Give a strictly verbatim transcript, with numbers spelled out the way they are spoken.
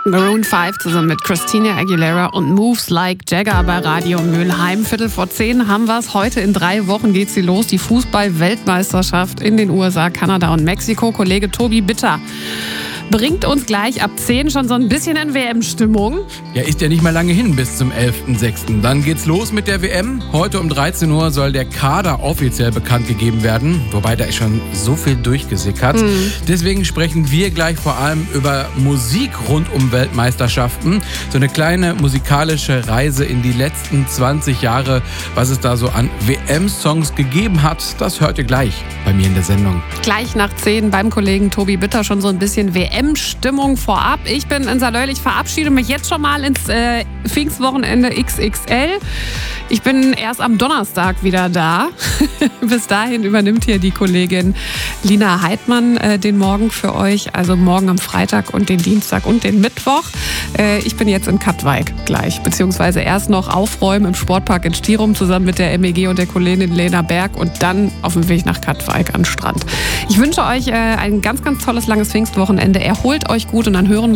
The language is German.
Maroon fünf zusammen mit Christina Aguilera und Moves Like Jagger bei Radio Mülheim. Viertel vor zehn haben wir es. Heute in drei Wochen geht sie los. Die Fußball-Weltmeisterschaft in den U S A, Kanada und Mexiko. Kollege Tobi Bitter bringt uns gleich ab zehn schon so ein bisschen in W M-Stimmung. Ja, ist ja nicht mehr lange hin bis zum elften sechsten Dann geht's los mit der W M. Heute um dreizehn Uhr soll der Kader offiziell bekannt gegeben werden. Wobei, da ist schon so viel durchgesickert. Mhm. Deswegen sprechen wir gleich vor allem über Musik rund um Weltmeisterschaften. So eine kleine musikalische Reise in die letzten zwanzig Jahre. Was es da so an W M-Songs gegeben hat, das hört ihr gleich bei mir in der Sendung. Gleich nach zehn beim Kollegen Tobi Bitter schon so ein bisschen W M-Stimmung vorab. Ich bin in Saarlouis, ich verabschiede mich jetzt schon mal ins äh, Pfingstwochenende X X L. Ich bin erst am Donnerstag wieder da. Bis dahin übernimmt hier die Kollegin Lina Heidmann äh, den Morgen für euch. Also morgen am Freitag und den Dienstag und den Mittwoch. Äh, ich bin jetzt in Katwijk gleich. Beziehungsweise erst noch aufräumen im Sportpark in Stirum zusammen mit der M E G und der Kollegin Lena Berg und dann auf dem Weg nach Katwijk an den Strand. Ich wünsche euch äh, ein ganz, ganz tolles, langes Pfingstwochenende. Erholt euch gut und dann hören